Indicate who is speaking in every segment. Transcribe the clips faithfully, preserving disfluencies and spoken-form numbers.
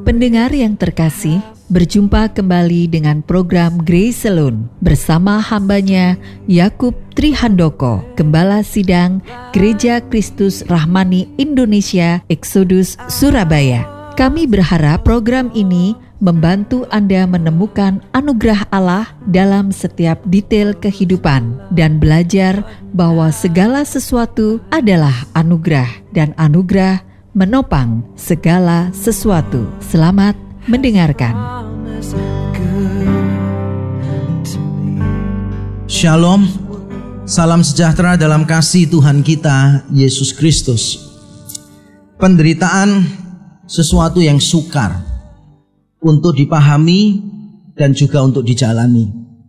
Speaker 1: Pendengar yang terkasih, berjumpa kembali dengan program Grace Alone bersama hambanya Yakub Trihandoko, Gembala Sidang Gereja Kristus Rahmani Indonesia Exodus Surabaya. Kami berharap program ini membantu Anda menemukan anugerah Allah dalam setiap detail kehidupan dan belajar bahwa segala sesuatu adalah anugerah dan anugerah menopang segala sesuatu. Selamat mendengarkan.
Speaker 2: Shalom, salam sejahtera dalam kasih Tuhan kita Yesus Kristus. Penderitaan sesuatu yang sukar untuk dipahami dan juga untuk dijalani.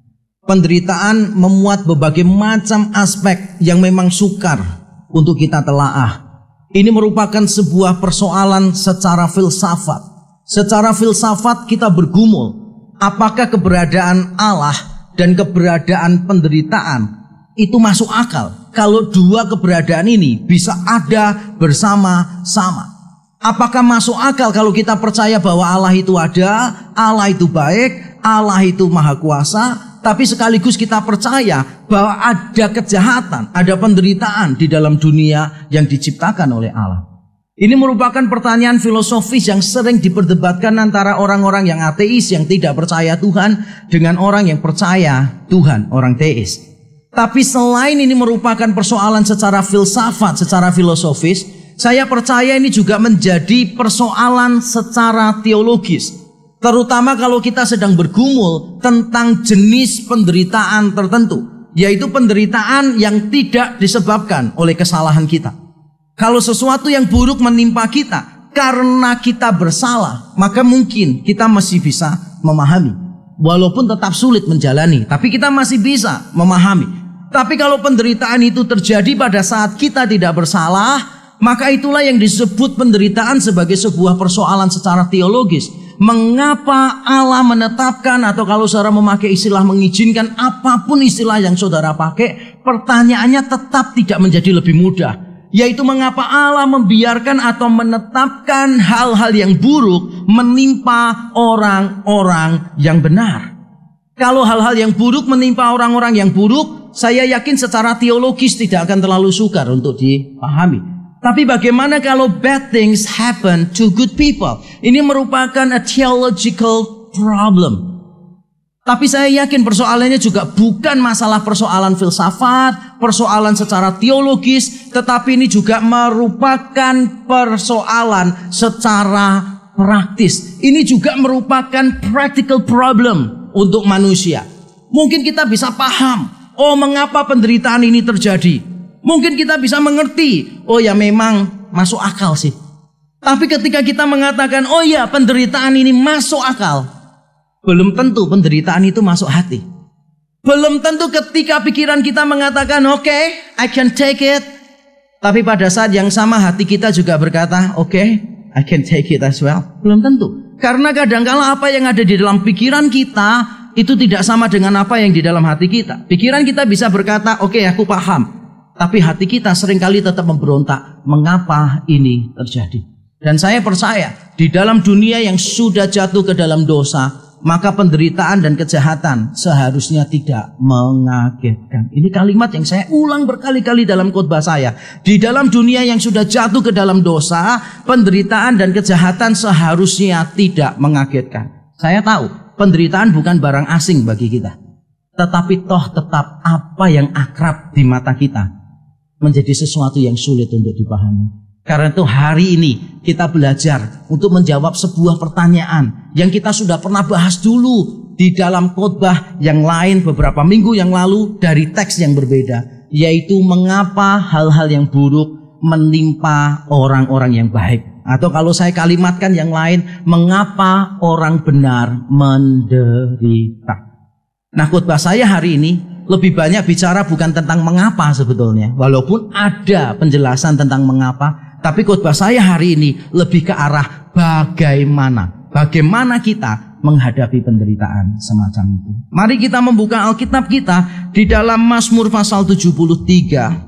Speaker 2: Penderitaan memuat berbagai macam aspek yang memang sukar untuk kita telaah. Ini merupakan sebuah persoalan secara filsafat. Secara filsafat kita bergumul, apakah keberadaan Allah dan keberadaan penderitaan itu masuk akal kalau dua keberadaan ini bisa ada bersama-sama? Apakah masuk akal kalau kita percaya bahwa Allah itu ada, Allah itu baik, Allah itu maha kuasa, tapi sekaligus kita percaya bahwa ada kejahatan, ada penderitaan di dalam dunia yang diciptakan oleh Allah? Ini merupakan pertanyaan filosofis yang sering diperdebatkan antara orang-orang yang ateis, yang tidak percaya Tuhan, dengan orang yang percaya Tuhan, orang teis. Tapi selain ini merupakan persoalan secara filsafat, secara filosofis, saya percaya ini juga menjadi persoalan secara teologis. Terutama kalau kita sedang bergumul tentang jenis penderitaan tertentu, yaitu penderitaan yang tidak disebabkan oleh kesalahan kita. Kalau sesuatu yang buruk menimpa kita karena kita bersalah, maka mungkin kita masih bisa memahami. Walaupun tetap sulit menjalani, tapi kita masih bisa memahami. Tapi kalau penderitaan itu terjadi pada saat kita tidak bersalah, maka itulah yang disebut penderitaan sebagai sebuah persoalan secara teologis. Mengapa Allah menetapkan, atau kalau saudara memakai istilah mengizinkan, apapun istilah yang saudara pakai, pertanyaannya tetap tidak menjadi lebih mudah. Yaitu mengapa Allah membiarkan atau menetapkan hal-hal yang buruk menimpa orang-orang yang benar. Kalau hal-hal yang buruk menimpa orang-orang yang buruk, saya yakin secara teologis tidak akan terlalu sukar untuk dipahami. Tapi bagaimana kalau bad things happen to good people? Ini merupakan a theological problem. Tapi saya yakin persoalannya juga bukan masalah persoalan filsafat, persoalan secara teologis, tetapi ini juga merupakan persoalan secara praktis. Ini juga merupakan practical problem untuk manusia. Mungkin kita bisa paham, oh mengapa penderitaan ini terjadi. Mungkin kita bisa mengerti, oh ya memang masuk akal sih. Tapi ketika kita mengatakan, oh ya penderitaan ini masuk akal, belum tentu penderitaan itu masuk hati. Belum tentu ketika pikiran kita mengatakan, oke, okay, I can take it. Tapi pada saat yang sama hati kita juga berkata, oke, okay, I can take it as well. Belum tentu. Karena kadangkala apa yang ada di dalam pikiran kita itu tidak sama dengan apa yang di dalam hati kita. Pikiran kita bisa berkata, oke, okay, aku paham. Tapi hati kita seringkali tetap memberontak. Mengapa ini terjadi? Dan saya percaya di dalam dunia yang sudah jatuh ke dalam dosa, maka penderitaan dan kejahatan seharusnya tidak mengagetkan. Ini kalimat yang saya ulang berkali-kali dalam khotbah saya. Di dalam dunia yang sudah jatuh ke dalam dosa, penderitaan dan kejahatan seharusnya tidak mengagetkan. Saya tahu penderitaan bukan barang asing bagi kita. Tetapi toh tetap apa yang akrab di mata kita menjadi sesuatu yang sulit untuk dipahami. Karena itu hari ini kita belajar untuk menjawab sebuah pertanyaan yang kita sudah pernah bahas dulu di dalam khotbah yang lain beberapa minggu yang lalu dari teks yang berbeda. Yaitu mengapa hal-hal yang buruk menimpa orang-orang yang baik. Atau kalau saya kalimatkan yang lain, mengapa orang benar menderita. Nah khotbah saya hari ini lebih banyak bicara bukan tentang mengapa sebetulnya. Walaupun ada penjelasan tentang mengapa, tapi khotbah saya hari ini lebih ke arah bagaimana. Bagaimana kita menghadapi penderitaan semacam itu. Mari kita membuka Alkitab kita di dalam Mazmur pasal tujuh puluh tiga.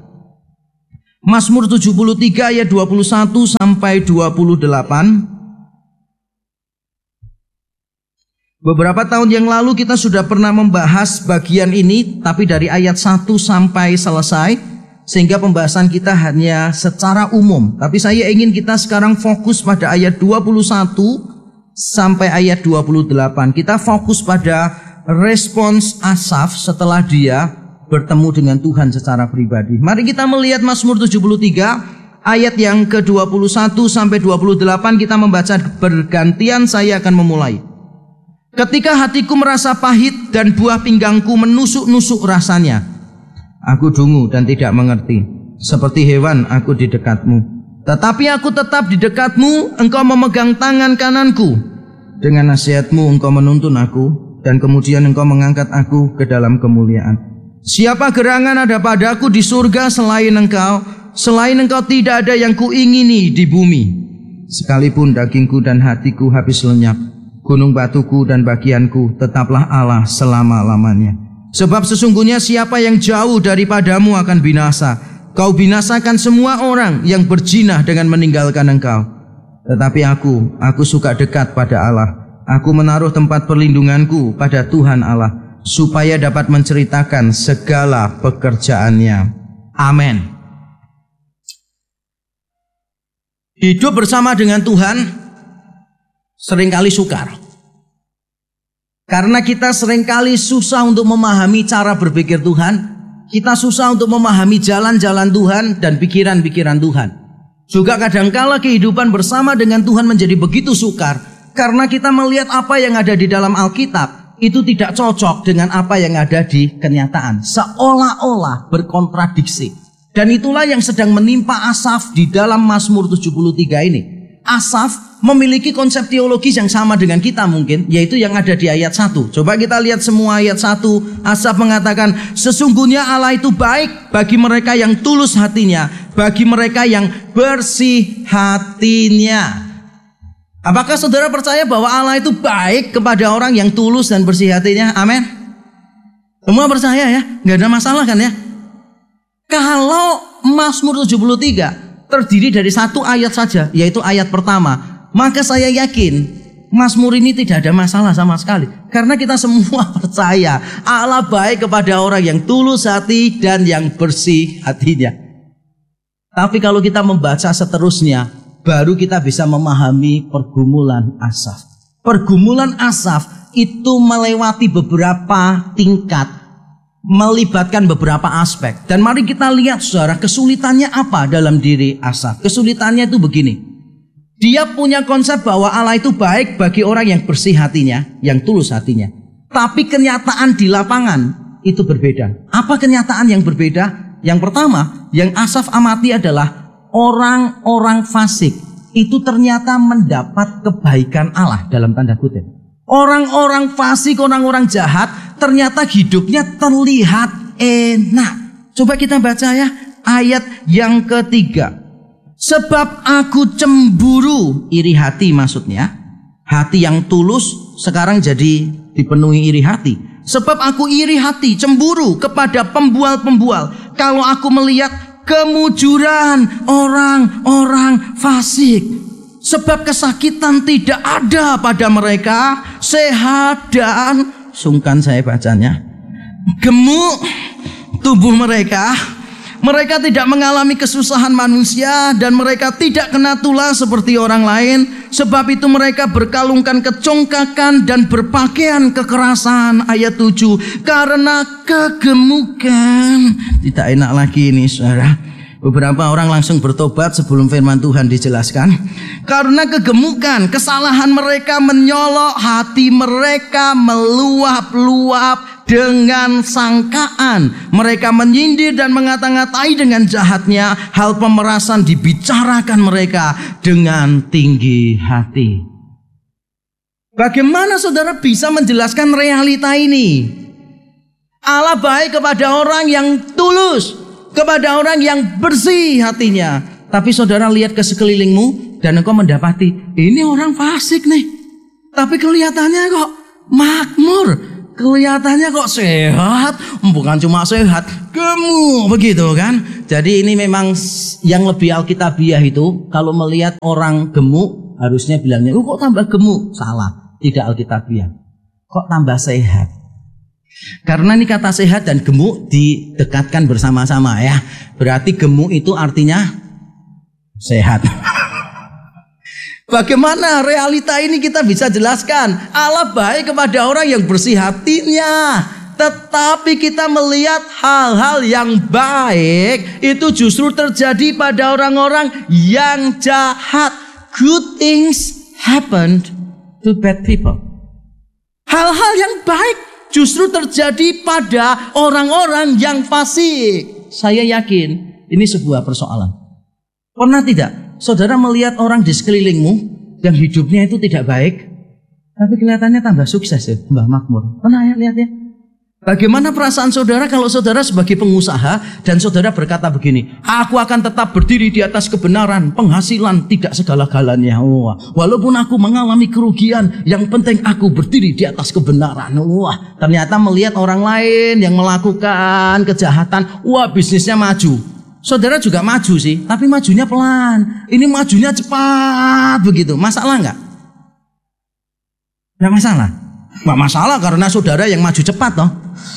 Speaker 2: Mazmur tujuh puluh tiga ayat dua puluh satu sampai dua puluh delapan. Beberapa tahun yang lalu kita sudah pernah membahas bagian ini, tapi dari ayat satu sampai selesai, sehingga pembahasan kita hanya secara umum. Tapi saya ingin kita sekarang fokus pada ayat dua puluh satu sampai ayat dua puluh delapan. Kita fokus pada respons Asaf setelah dia bertemu dengan Tuhan secara pribadi. Mari kita melihat Mazmur tujuh puluh tiga ayat yang ke dua puluh satu sampai dua puluh delapan. Kita membaca bergantian, saya akan memulai. Ketika hatiku merasa pahit dan buah pinggangku menusuk-nusuk rasanya, aku dungu dan tidak mengerti. Seperti hewan aku di dekatmu. Tetapi aku tetap di dekatmu, engkau memegang tangan kananku. Dengan nasihatmu engkau menuntun aku, dan kemudian engkau mengangkat aku ke dalam kemuliaan. Siapa gerangan ada padaku di surga selain engkau? Selain engkau tidak ada yang kuingini di bumi. Sekalipun dagingku dan hatiku habis lenyap, gunung batuku dan bagianku tetaplah Allah selama-lamanya. Sebab sesungguhnya siapa yang jauh daripadamu akan binasa. Kau binasakan semua orang yang berjinah dengan meninggalkan engkau. Tetapi aku, aku suka dekat pada Allah. Aku menaruh tempat perlindunganku pada Tuhan Allah, supaya dapat menceritakan segala pekerjaannya. Amin. Hidup bersama dengan Tuhan seringkali sukar, karena kita seringkali susah untuk memahami cara berpikir Tuhan. Kita susah untuk memahami jalan-jalan Tuhan dan pikiran-pikiran Tuhan. Juga kadangkala kehidupan bersama dengan Tuhan menjadi begitu sukar, karena kita melihat apa yang ada di dalam Alkitab itu tidak cocok dengan apa yang ada di kenyataan, seolah-olah berkontradiksi. Dan itulah yang sedang menimpa Asaf di dalam Mazmur tujuh puluh tiga ini. Asaf memiliki konsep teologis yang sama dengan kita mungkin, yaitu yang ada di ayat satu. Coba kita lihat semua ayat satu. Asaf mengatakan, sesungguhnya Allah itu baik bagi mereka yang tulus hatinya, bagi mereka yang bersih hatinya. Apakah saudara percaya bahwa Allah itu baik kepada orang yang tulus dan bersih hatinya? Amin. Semua percaya ya? Gak ada masalah kan ya? Kalau Mazmur tujuh puluh tiga terdiri dari satu ayat saja, yaitu ayat pertama, maka saya yakin Mazmur ini tidak ada masalah sama sekali. Karena kita semua percaya Allah baik kepada orang yang tulus hati dan yang bersih hatinya. Tapi kalau kita membaca seterusnya, baru kita bisa memahami pergumulan Asaf. Pergumulan Asaf itu melewati beberapa tingkat, melibatkan beberapa aspek. Dan mari kita lihat saudara, kesulitannya apa dalam diri Asaf. Kesulitannya itu begini. Dia punya konsep bahwa Allah itu baik bagi orang yang bersih hatinya, yang tulus hatinya. Tapi kenyataan di lapangan itu berbeda. Apa kenyataan yang berbeda? Yang pertama, yang Asaf amati adalah orang-orang fasik itu ternyata mendapat kebaikan Allah dalam tanda kutip. Orang-orang fasik, orang-orang jahat ternyata hidupnya terlihat enak. Coba kita baca ya ayat yang ketiga. Sebab aku cemburu, iri hati maksudnya. Hati yang tulus sekarang jadi dipenuhi iri hati. Sebab aku iri hati, cemburu kepada pembual-pembual. Kalau aku melihat kemujuran orang-orang fasik. Sebab kesakitan tidak ada pada mereka, sehat dan sungkan, saya bacanya, gemuk tubuh mereka. Mereka tidak mengalami kesusahan manusia, dan mereka tidak kena tulah seperti orang lain. Sebab itu mereka berkalungkan kecongkakan dan berpakaian kekerasan. Ayat tujuh, karena kegemukan. Tidak enak lagi ini saudara. Beberapa orang langsung bertobat sebelum firman Tuhan dijelaskan. Karena kegemukan, kesalahan mereka menyolok, hati mereka meluap-luap dengan sangkaan. Mereka menyindir dan mengata-ngatai dengan jahatnya. Hal pemerasan dibicarakan mereka dengan tinggi hati. Bagaimana saudara bisa menjelaskan realita ini? Allah baik kepada orang yang tulus, kepada orang yang bersih hatinya. Tapi saudara lihat ke sekelilingmu dan engkau mendapati ini orang fasik nih, tapi kelihatannya kok makmur, kelihatannya kok sehat. Bukan cuma sehat, gemuk begitu kan. Jadi ini memang yang lebih alkitabiah itu, kalau melihat orang gemuk harusnya bilangnya, oh kok tambah gemuk. Salah, tidak alkitabiah. kok tambah sehat. Karena ini kata sehat dan gemuk didekatkan bersama-sama ya. Berarti gemuk itu artinya sehat. Bagaimana realita ini kita bisa jelaskan? Allah baik kepada orang yang bersih hatinya. Tetapi kita melihat hal-hal yang baik itu justru terjadi pada orang-orang yang jahat. Good things happen to bad people. Hal-hal yang baik justru terjadi pada orang-orang yang fasik. Saya yakin ini sebuah persoalan. Pernah tidak saudara melihat orang di sekelilingmu yang hidupnya itu tidak baik, tapi kelihatannya tambah sukses ya, tambah makmur? Pernah ya lihat ya? Bagaimana perasaan saudara kalau saudara sebagai pengusaha dan saudara berkata begini, aku akan tetap berdiri di atas kebenaran, penghasilan tidak segala-galanya. Wah, walaupun aku mengalami kerugian, yang penting aku berdiri di atas kebenaran. Wah, ternyata melihat orang lain yang melakukan kejahatan, wah bisnisnya maju. Saudara juga maju sih, tapi majunya pelan. Ini majunya cepat begitu. Masalah enggak? Enggak masalah. Enggak masalah karena saudara yang maju cepat toh.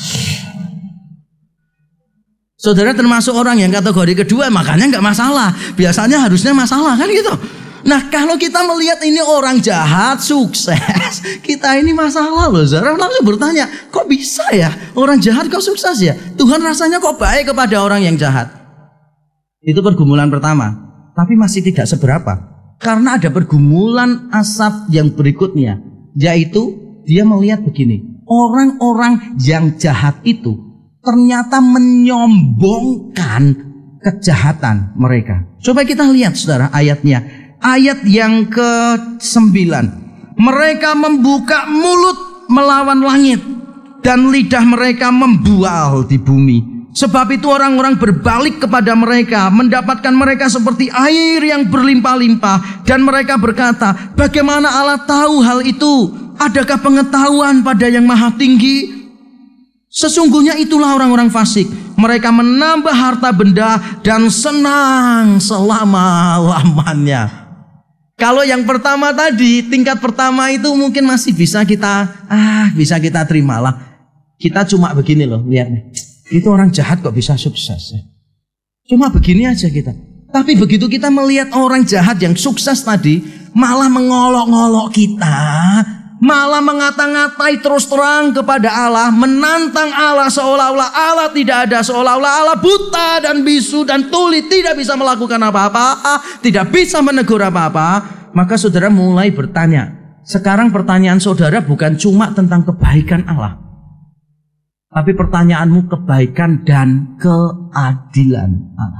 Speaker 2: Saudara termasuk orang yang kategori kedua, makanya enggak masalah. Biasanya harusnya masalah kan gitu. Nah kalau kita melihat ini orang jahat sukses, kita ini masalah loh. Saudara langsung bertanya, kok bisa ya orang jahat kok sukses ya? Tuhan rasanya kok baik kepada orang yang jahat? Itu pergumulan pertama, tapi masih tidak seberapa. Karena ada pergumulan asap yang berikutnya, yaitu dia melihat begini, orang-orang yang jahat itu ternyata menyombongkan kejahatan mereka. Coba kita lihat saudara ayatnya, ayat yang ke sembilan. Mereka membuka mulut melawan langit dan lidah mereka membual di bumi. Sebab itu orang-orang berbalik kepada mereka, mendapatkan mereka seperti air yang berlimpah-limpah. Dan mereka berkata, bagaimana Allah tahu hal itu? Adakah pengetahuan pada yang maha tinggi? Sesungguhnya itulah orang-orang fasik. Mereka menambah harta benda dan senang selama-lamanya. Kalau yang pertama tadi, tingkat pertama itu mungkin masih bisa kita, ah bisa kita terimalah. Kita cuma begini loh, lihat nih. Itu orang jahat kok bisa sukses ya? Cuma begini aja kita. Tapi begitu kita melihat orang jahat yang sukses tadi, malah mengolok-ngolok kita, malah mengata-ngatai terus terang kepada Allah, menantang Allah seolah-olah Allah tidak ada, seolah-olah Allah buta dan bisu dan tuli, tidak bisa melakukan apa-apa, tidak bisa menegur apa-apa. Maka saudara mulai bertanya. Sekarang pertanyaan saudara bukan cuma tentang kebaikan Allah, tapi pertanyaanmu kebaikan dan keadilan Allah.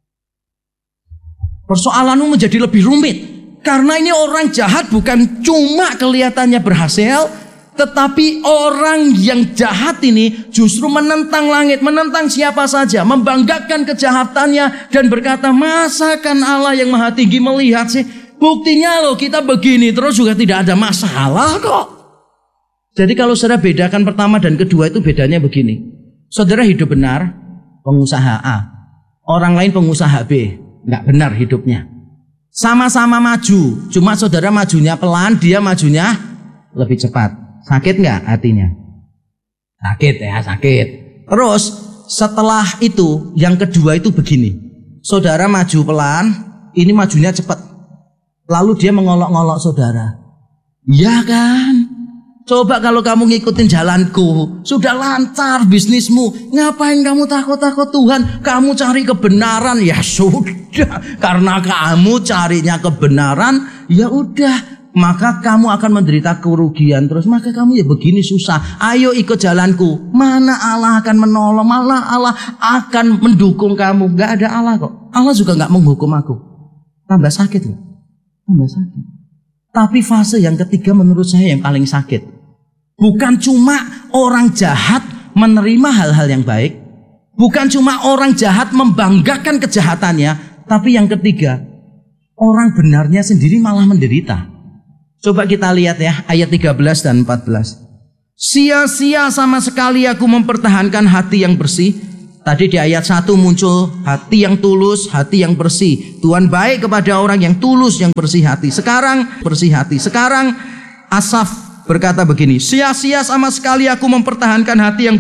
Speaker 2: Persoalanmu menjadi lebih rumit. Karena ini orang jahat bukan cuma kelihatannya berhasil, tetapi orang yang jahat ini justru menentang langit, menentang siapa saja, membanggakan kejahatannya dan berkata, masakan Allah yang maha tinggi melihat sih? Buktinya loh kita begini terus juga tidak ada masalah kok. Jadi kalau saudara bedakan pertama dan kedua itu bedanya begini. Saudara hidup benar, pengusaha A. Orang lain pengusaha B. Nggak benar hidupnya. Sama-sama maju. Cuma saudara majunya pelan, dia majunya lebih cepat. Sakit nggak hatinya? Sakit ya, sakit. Terus setelah itu yang kedua itu begini. Saudara maju pelan, ini majunya cepat. Lalu dia mengolok-ngolok saudara. Ya kan? Coba kalau kamu ngikutin jalanku, sudah lancar bisnismu. Ngapain kamu takut-takut Tuhan? Kamu cari kebenaran, ya sudah. Karena kamu carinya kebenaran, ya udah. Maka kamu akan menderita kerugian terus. Maka kamu ya begini susah. Ayo ikut jalanku. Mana Allah akan menolong? Malah Allah akan mendukung kamu. Gak ada Allah kok. Allah juga gak menghukum aku. Tambah sakit loh. Tambah sakit. Tapi fase yang ketiga menurut saya yang paling sakit. Bukan cuma orang jahat menerima hal-hal yang baik. Bukan cuma orang jahat membanggakan kejahatannya. Tapi yang ketiga, orang benarnya sendiri malah menderita. Coba kita lihat ya ayat tiga belas dan empat belas. Sia-sia sama sekali aku mempertahankan hati yang bersih. Tadi di ayat satu muncul hati yang tulus, hati yang bersih. Tuhan baik kepada orang yang tulus, yang bersih hati. Sekarang bersih hati. Sekarang Asaf berkata begini, sia-sia sama sekali aku mempertahankan hati yang